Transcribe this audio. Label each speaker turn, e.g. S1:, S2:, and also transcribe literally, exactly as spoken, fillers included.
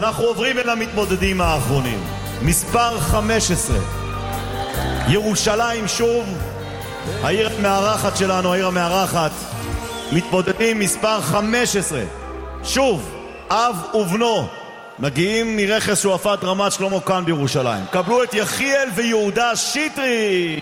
S1: אנחנו עוברים אל המתמודדים האחרונים. מספר חמש עשרה, ירושלים שוב, העיר המארחת שלנו, העיר המארחת. מתמודדים מספר חמש עשרה, שוב, אב ובנו, מגיעים מרכס שועפאט רמת שלמה כאן בירושלים. קבלו את יחיאל ויהודה שטרי.